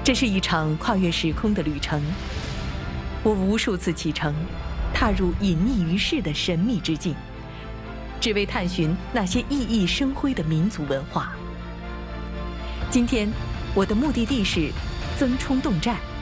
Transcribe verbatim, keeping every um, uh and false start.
这是一场跨越时空的旅程，我无数次启程，踏入隐匿于世的神秘之境，只为探寻那些熠熠生辉的民族文化。今天，我的目的地是曾冲洞寨。